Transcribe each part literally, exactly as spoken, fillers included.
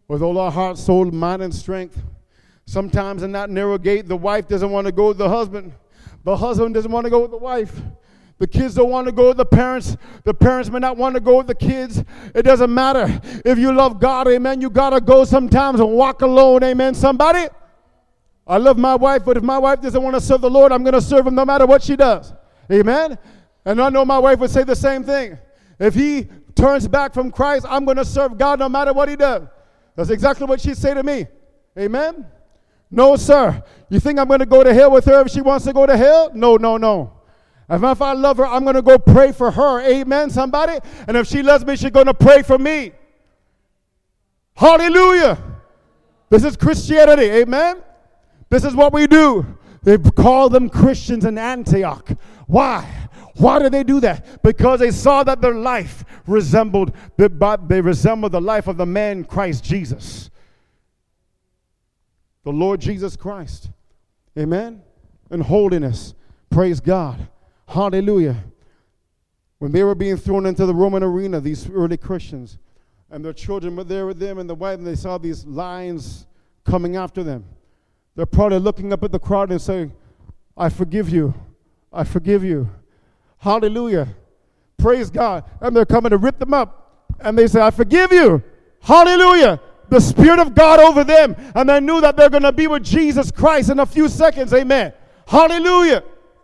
with all our heart, soul, mind, and strength. Sometimes in that narrow gate, the wife doesn't want to go with the husband. The husband doesn't want to go with the wife. The kids don't want to go with the parents. The parents may not want to go with the kids. It doesn't matter. If you love God, amen, you got to go sometimes and walk alone, amen, somebody. I love my wife, but if my wife doesn't want to serve the Lord, I'm going to serve him no matter what she does. Amen? And I know my wife would say the same thing. If he turns back from Christ, I'm going to serve God no matter what he does. That's exactly what she'd say to me. Amen? No, sir. You think I'm going to go to hell with her if she wants to go to hell? No, no, no. If I love her, I'm going to go pray for her. Amen, somebody? And if she loves me, she's going to pray for me. Hallelujah. This is Christianity. Amen? This is what we do. They call them Christians in Antioch. Why? Why did they do that? Because they saw that their life resembled, they resembled the life of the man Christ Jesus. The Lord Jesus Christ. Amen? In holiness. Praise God. Hallelujah. When they were being thrown into the Roman arena, these early Christians, and their children were there with them, and the wife, and they saw these lions coming after them. They're probably looking up at the crowd and saying, I forgive you. I forgive you. Hallelujah. Praise God. And they're coming to rip them up. And they say, I forgive you. Hallelujah. The Spirit of God over them. And they knew that they're going to be with Jesus Christ in a few seconds. Amen. Hallelujah.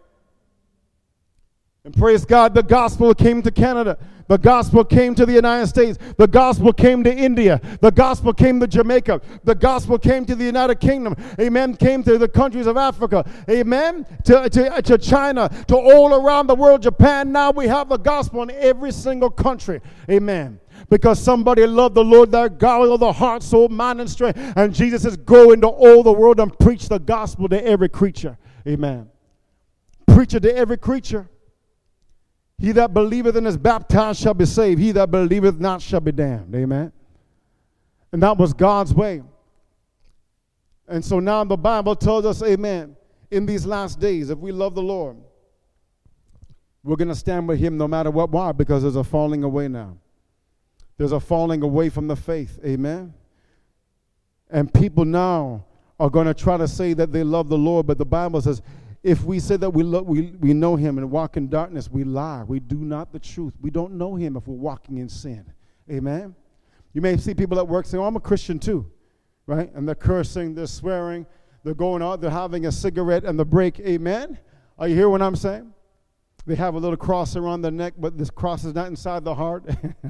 And praise God, the gospel came to Canada. The gospel came to the United States. The gospel came to India. The gospel came to Jamaica. The gospel came to the United Kingdom. Amen. Came to the countries of Africa. Amen. To, to, to China. To all around the world. Japan. Now we have the gospel in every single country. Amen. Because somebody loved the Lord their God with all the heart, soul, mind, and strength. And Jesus says, go into all the world and preach the gospel to every creature. Amen. Preach it to every creature. He that believeth and is baptized shall be saved. He that believeth not shall be damned. Amen. And that was God's way. And so now the Bible tells us, amen, in these last days, if we love the Lord, we're going to stand with him no matter what. Why? Because there's a falling away now. There's a falling away from the faith. Amen. And people now are going to try to say that they love the Lord, but the Bible says, if we say that we, lo- we we know him and walk in darkness, we lie. We do not the truth. We don't know him if we're walking in sin. Amen? You may see people at work saying, oh, I'm a Christian too, right? And they're cursing, they're swearing, they're going out, they're having a cigarette and the break. Amen? Are you hearing what I'm saying? They have a little cross around their neck, but this cross is not inside the heart.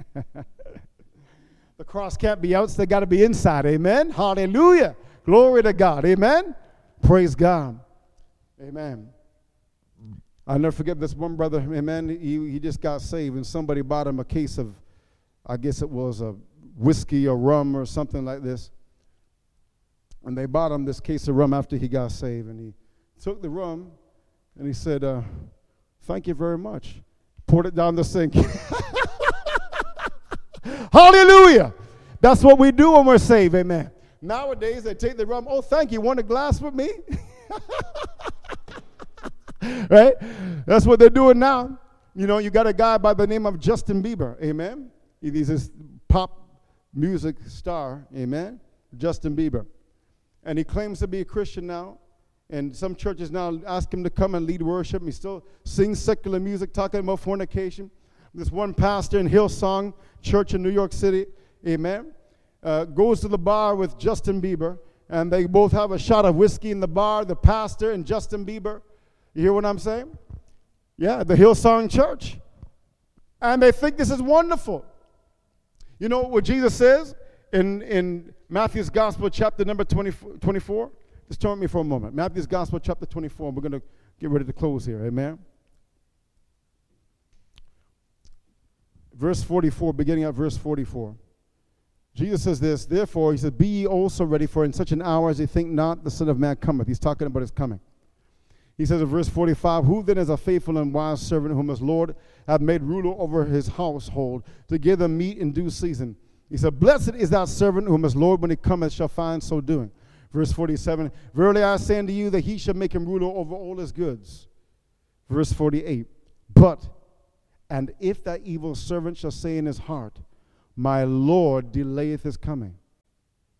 The cross can't be out, so they got to be inside. Amen? Hallelujah. Glory to God. Amen? Praise God. Amen. I'll never forget this one brother, amen, he, he just got saved, and somebody bought him a case of, I guess it was a whiskey or rum or something like this. And they bought him this case of rum after he got saved, and he took the rum, and he said, uh, thank you very much. Poured it down the sink. Hallelujah. That's what we do when we're saved, amen. Nowadays, they take the rum, oh, thank you, want a glass with me? Right? That's what they're doing now. You know, you got a guy by the name of Justin Bieber, amen? He's this pop music star, amen? Justin Bieber. And he claims to be a Christian now. And some churches now ask him to come and lead worship. He still sings secular music, talking about fornication. This one pastor in Hillsong Church in New York City, amen, uh, goes to the bar with Justin Bieber. And they both have a shot of whiskey in the bar, the pastor and Justin Bieber. You hear what I'm saying? Yeah, the Hillsong Church. And they think this is wonderful. You know what Jesus says in, in Matthew's Gospel, chapter number twenty-four? Just turn with me for a moment. Matthew's Gospel, chapter twenty-four. We're going to get ready to close here. Amen? Verse forty-four, beginning at verse forty-four. Jesus says this, therefore, he says, be ye also ready, for in such an hour as ye think not, the Son of Man cometh. He's talking about his coming. He says in verse forty-five, who then is a faithful and wise servant whom his Lord hath made ruler over his household to give them meat in due season? He said, blessed is that servant whom his Lord when he cometh shall find so doing. Verse forty-seven, verily I say unto you that he shall make him ruler over all his goods. Verse forty-eight, but, and if that evil servant shall say in his heart, my Lord delayeth his coming.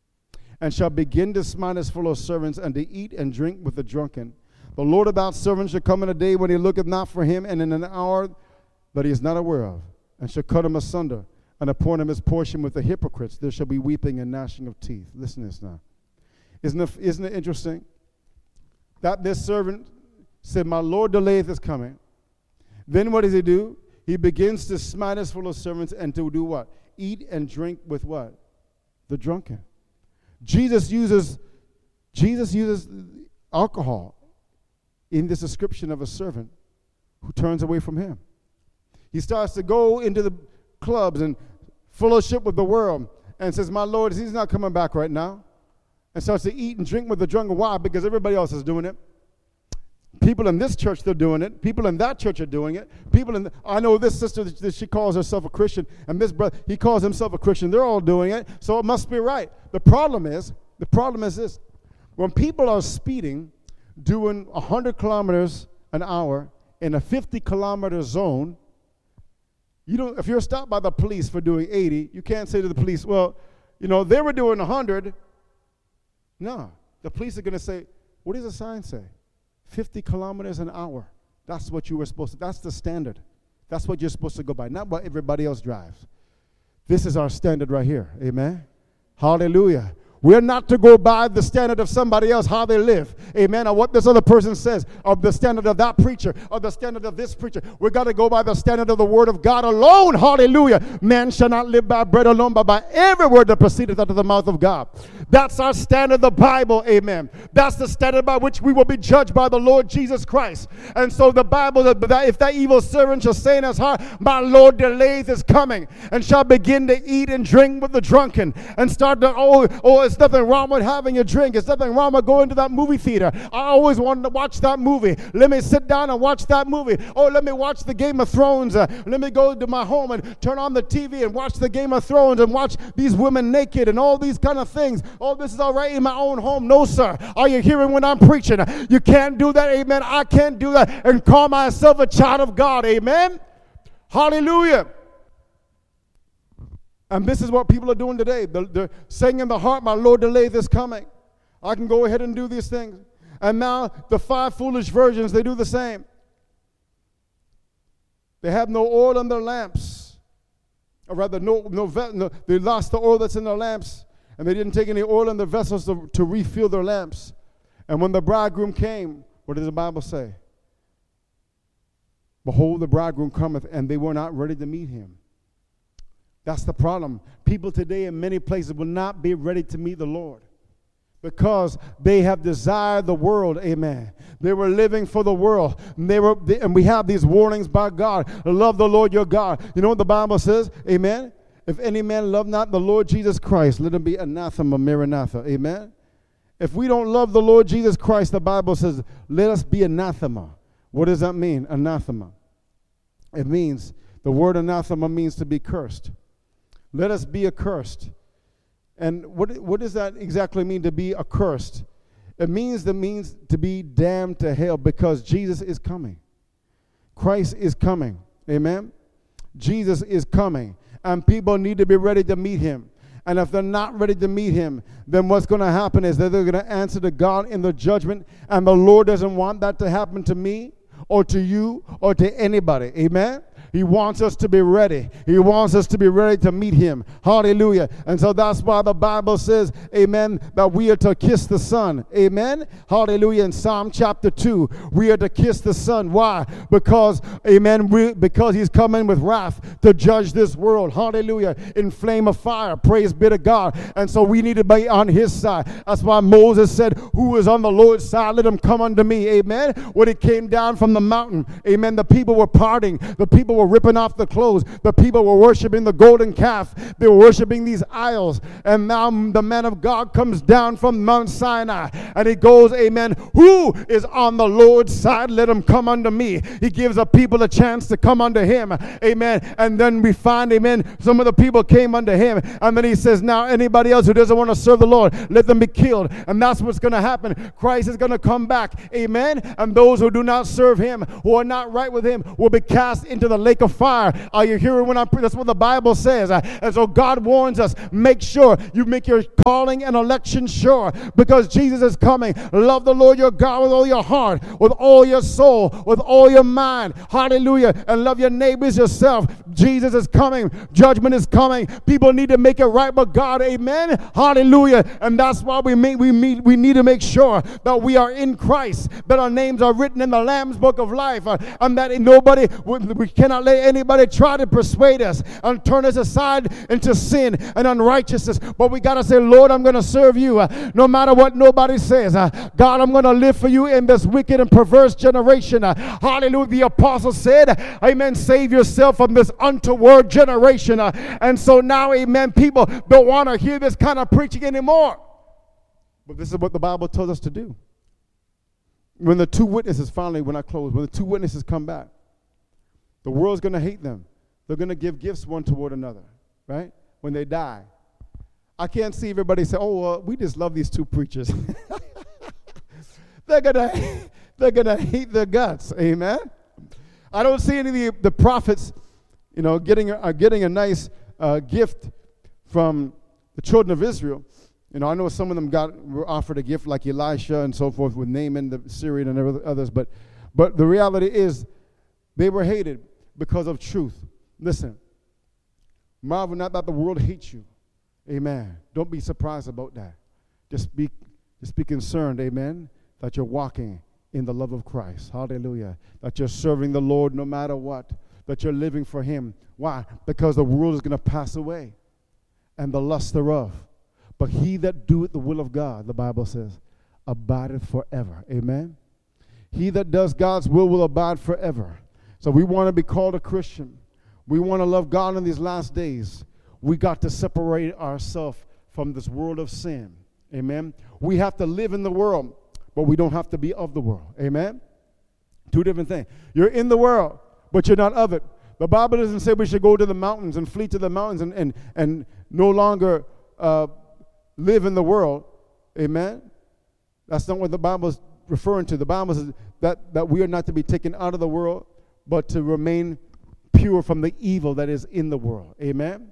and shall begin to smite his fellow servants, and to eat and drink with the drunken. The Lord of that servant shall come in a day when he looketh not for him, and in an hour that he is not aware of, and shall cut him asunder, and appoint him his portion with the hypocrites. There shall be weeping and gnashing of teeth. Listen to this now. Isn't it, isn't it interesting that this servant said, my Lord delayeth his coming. Then what does he do? He begins to smite his fellow servants and to do what? Eat and drink with what? The drunken. Jesus uses, Jesus uses alcohol in this description of a servant who turns away from him. He starts to go into the clubs and fellowship with the world and says, my Lord, he's not coming back right now. And starts to eat and drink with the drunken. Why? Because everybody else is doing it. People in this church, they're doing it. People in that church are doing it. People in the, I know this sister, that she calls herself a Christian, and this brother, he calls himself a Christian. They're all doing it, so it must be right. The problem is, the problem is this. When people are speeding, doing one hundred kilometers an hour in a fifty kilometer zone, you don't, if you're stopped by the police for doing eighty, you can't say to the police, well, you know, they were doing one hundred. No, the police are going to say, what does the sign say? fifty kilometers an hour. That's what you were supposed to, that's the standard. That's what you're supposed to go by, not what everybody else drives. This is our standard right here. Amen. Hallelujah. We're not to go by the standard of somebody else, how they live. Amen. Or what this other person says, or the standard of that preacher, or the standard of this preacher. We've got to go by the standard of the word of God alone. Hallelujah. Man shall not live by bread alone, but by every word that proceedeth out of the mouth of God. That's our standard, the Bible. Amen. That's the standard by which we will be judged by the Lord Jesus Christ. And so the Bible, that if that evil servant shall say in his heart, my Lord delays his coming, and shall begin to eat and drink with the drunken, and start to, oh, oh, it's nothing wrong with having a drink. It's nothing wrong with going to that movie theater. I always wanted to watch that movie. Let me sit down and watch that movie. Oh, let me watch the Game of Thrones. Uh, let me go to my home and turn on the T V and watch the Game of Thrones and watch these women naked and all these kind of things. Oh, this is all right in my own home. No, sir. Are you hearing when I'm preaching? You can't do that. Amen. I can't do that and call myself a child of God. Amen. Hallelujah. And this is what people are doing today. They're, they're saying in the heart, my Lord delayed this coming. I can go ahead and do these things. And now the five foolish virgins, they do the same. They have no oil in their lamps. Or rather, no, no, no they lost the oil that's in their lamps. And they didn't take any oil in their vessels to, to refill their lamps. And when the bridegroom came, what does the Bible say? Behold, the bridegroom cometh, and they were not ready to meet him. That's the problem. People today in many places will not be ready to meet the Lord because they have desired the world. Amen. They were living for the world. And, they were, they, and we have these warnings by God. Love the Lord your God. You know what the Bible says? Amen. If any man love not the Lord Jesus Christ, let him be anathema, maranatha. Amen. If we don't love the Lord Jesus Christ, the Bible says, let us be anathema. What does that mean, anathema? It means, the word anathema means to be cursed. Let us be accursed. And what, what does that exactly mean, to be accursed? It means that means to be damned to hell because Jesus is coming. Christ is coming. Amen? Jesus is coming. And people need to be ready to meet him. And if they're not ready to meet him, then what's going to happen is that they're going to answer to God in the judgment. And the Lord doesn't want that to happen to me or to you or to anybody. Amen? He wants us to be ready. He wants us to be ready to meet him. Hallelujah. And so that's why the Bible says, amen, that we are to kiss the Son. Amen. Hallelujah. In Psalm chapter two, we are to kiss the Son. Why? Because, amen, we, because he's coming with wrath to judge this world. Hallelujah. In flame of fire. Praise be to God. And so we need to be on his side. That's why Moses said, who is on the Lord's side, let him come unto me. Amen. When he came down from the mountain, amen, the people were parting. The people were ripping off the clothes. The people were worshiping the golden calf. They were worshiping these idols. And now the man of God comes down from Mount Sinai and he goes, amen, who is on the Lord's side? Let him come unto me. He gives the people a chance to come unto him. Amen. And then we find, amen, some of the people came unto him. And then he says, now anybody else who doesn't want to serve the Lord, let them be killed. And that's what's going to happen. Christ is going to come back. Amen. And those who do not serve him, who are not right with him, will be cast into the lake lake of fire. Are you hearing when I'm pre- That's what the Bible says. Uh, and so God warns us, make sure you make your calling and election sure, because Jesus is coming. Love the Lord your God with all your heart, with all your soul, with all your mind. Hallelujah. And love your neighbors yourself. Jesus is coming. Judgment is coming. People need to make it right with God. Amen. Hallelujah. And that's why we meet, we meet, we need to make sure that we are in Christ, that our names are written in the Lamb's book of life, uh, and that nobody, we cannot let anybody try to persuade us and turn us aside into sin and unrighteousness. But we got to say, Lord, I'm going to serve you uh, no matter what nobody says. Uh, God, I'm going to live for you in this wicked and perverse generation. Uh, hallelujah. The apostle said, amen, save yourself from this untoward generation. Uh, and so now, amen, people don't want to hear this kind of preaching anymore. But this is what the Bible tells us to do. When the two witnesses finally, when I close, when the two witnesses come back, the world's going to hate them. They're going to give gifts one toward another, right? When they die. I can't see everybody say, oh, well, we just love these two preachers. they're going to they're gonna hate their guts, amen? I don't see any of the, the prophets, you know, getting, uh, getting a nice uh, gift from the children of Israel. You know, I know some of them got were offered a gift like Elisha and so forth with Naaman the Syrian and others, but but the reality is they were hated because of truth. Listen, marvel not that the world hates you. Amen. Don't be surprised about that. Just be just be concerned, amen, that you're walking in the love of Christ. Hallelujah. That you're serving the Lord no matter what. That you're living for him. Why? Because the world is going to pass away and the lust thereof. But he that doeth the will of God, the Bible says, abideth forever. Amen? He that does God's will will abide forever. So we want to be called a Christian. We want to love God in these last days. We got to separate ourselves from this world of sin. Amen? We have to live in the world, but we don't have to be of the world. Amen? Two different things. You're in the world, but you're not of it. The Bible doesn't say we should go to the mountains and flee to the mountains and, and, and no longer uh, live in the world. Amen? That's not what the Bible is referring to. The Bible says that, that we are not to be taken out of the world, but to remain pure from the evil that is in the world. Amen?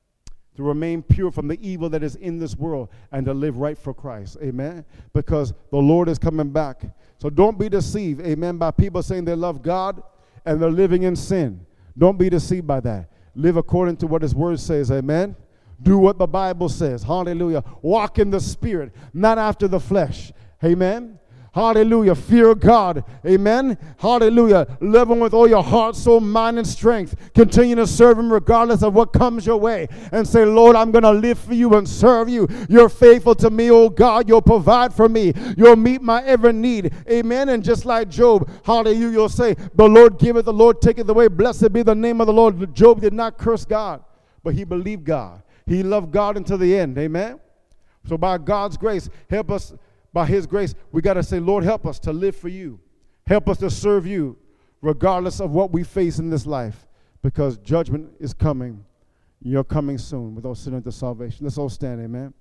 To remain pure from the evil that is in this world and to live right for Christ. Amen? Because the Lord is coming back. So don't be deceived, amen, by people saying they love God and they're living in sin. Don't be deceived by that. Live according to what his word says. Amen? Do what the Bible says. Hallelujah. Walk in the Spirit, not after the flesh. Amen? Hallelujah. Fear God. Amen? Hallelujah. Love him with all your heart, soul, mind, and strength. Continue to serve him regardless of what comes your way. And say, Lord, I'm going to live for you and serve you. You're faithful to me, oh God. You'll provide for me. You'll meet my every need. Amen? And just like Job, hallelujah, you'll say, the Lord giveth, the Lord taketh away. Blessed be the name of the Lord. Job did not curse God, but he believed God. He loved God until the end. Amen? So by God's grace, help us. By his grace, we got to say, Lord, help us to live for you. Help us to serve you regardless of what we face in this life, because judgment is coming. You're coming soon with all sin unto salvation. Let's all stand. Amen?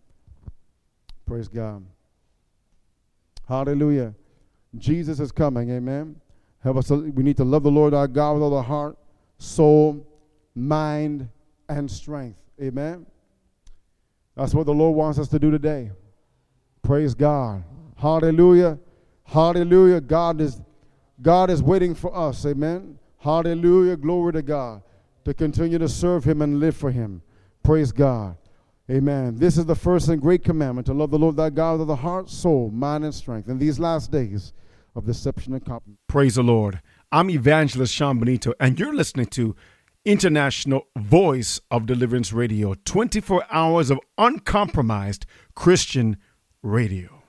Praise God. Hallelujah. Jesus is coming. Amen? Help us. To, we need to love the Lord our God with all our heart, soul, mind, and strength. Amen? That's what the Lord wants us to do today. Praise God. Hallelujah. Hallelujah. God is God is waiting for us. Amen. Hallelujah. Glory to God. To continue to serve him and live for him. Praise God. Amen. This is the first and great commandment, to love the Lord thy God with the heart, soul, mind, and strength in these last days of deception and compromise. Praise the Lord. I'm Evangelist Sean Benito, and you're listening to International Voice of Deliverance Radio, twenty-four hours of uncompromised Christian radio.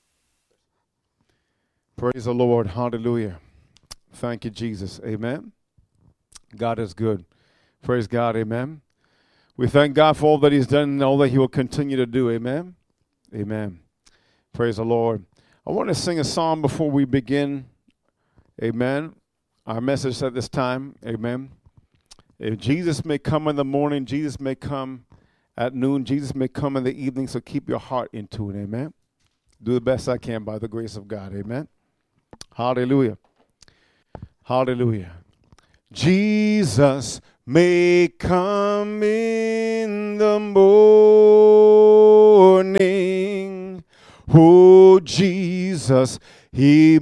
Praise the Lord. Hallelujah. Thank you, Jesus. Amen. God is good. Praise God. Amen. We thank God for all that he's done and all that he will continue to do. Amen. Amen. Praise the Lord. I want to sing a song before we begin. Amen. Our message at this time. Amen. If Jesus may come in the morning, Jesus may come at noon, Jesus may come in the evening, so keep your heart in tune. Amen. Do the best I can by the grace of God. Amen. Hallelujah. Hallelujah. Jesus may come in the morning. Oh, Jesus, he